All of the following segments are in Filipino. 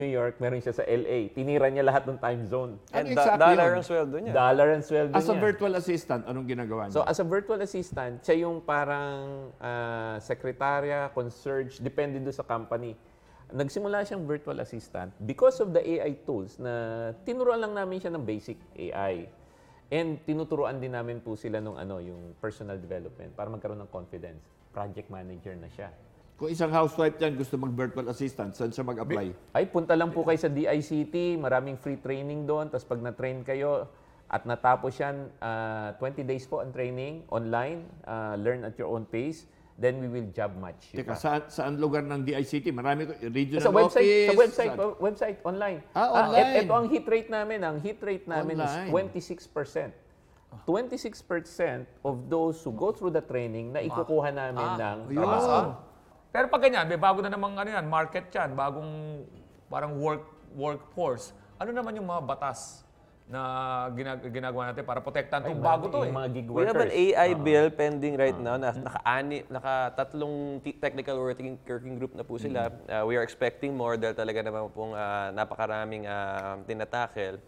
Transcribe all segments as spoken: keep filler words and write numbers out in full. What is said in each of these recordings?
New York, meron siya sa L A. Tinira niya lahat ng time zone. And Ano da- exactly dollar yun? ang sweldo niya. Dollar ang sweldo As a niya. virtual assistant, anong ginagawa niya? So as a virtual assistant, siya yung parang ah, sekretarya, concierge, depende doon sa company. Nagsimula siyang virtual assistant because of the A I tools na tinuruan lang namin siya ng basic A I. And tinuturuan din namin po sila nung ano, yung personal development para magkaroon ng confidence. Project manager na siya. Kung isang housewife yan gusto mag-virtual assistant, saan siya mag-apply? Ay, punta lang po kayo sa D I C T, maraming free training doon. Tapos pag na-train kayo at natapos yan, ah, twenty days po ang training, online, ah, learn at your own pace, then we will job match you. Teka, pa. saan, saan lugar ng D I C T? Marami ko, regional Sa website, office? sa website, saan? website, online. Ah, online. et- ito ang hit rate namin. Ang hit rate namin Online. is twenty-six percent. twenty-six percent of those who go through the training na ikukuha namin ng Yun. trabaho. Pero pag ganyan, may bago na namang ano yan, market yan, bagong parang work workforce. Ano naman yung mga batas na ginag- ginagawa natin para protektahan Ay, itong bago to yung eh? mga gig We have workers. an A I bill pending right now na naka-ani, naka-tatlong t- technical working, working group na po sila. Uh, we are expecting more dahil talaga naman pong uh, napakaraming uh, tinatakel.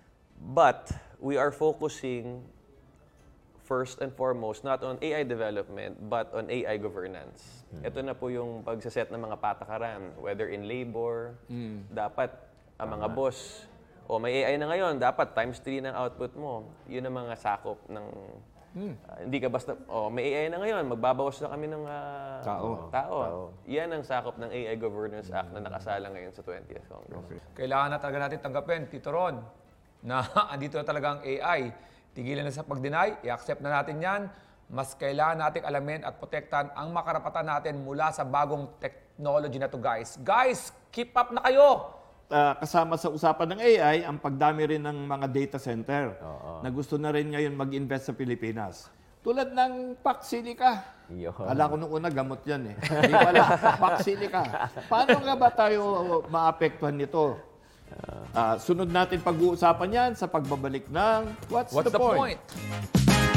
But we are focusing first and foremost not on A I development but on A I governance. Ito na po yung pagsaset ng mga patakaran, whether in labor, dapat ang mga boss, o may A I na ngayon, dapat times three ng output mo. Yun ang mga sakop ng, ah, hindi ka basta, oh, may A I na ngayon, magbabawas na kami ng ah, Tao. tao. Yan ang sakop ng A I Governance Act na nakasala ngayon sa twentieth Congress. Kailangan na talaga natin tanggapin, Tito Ron, na andito na talaga ang A I. Tigilan na sa pag-deny, i-accept na natin yan. Mas kailangan nating alamin at protektahan ang makarapatan natin mula sa bagong technology na to, guys. Guys, keep up na kayo! Ah, kasama sa usapan ng A I, ang pagdami rin ng mga data center na gusto na rin ngayon mag-invest sa Pilipinas. Tulad ng Pac Silica. Yun. Ala ko nung una, gamot yan eh. Hindi pala, Pac Silica. Paano nga ba tayo maapektuhan nito? Ah, sunod natin pag-uusapan yan sa pagbabalik ng What's, What's the point?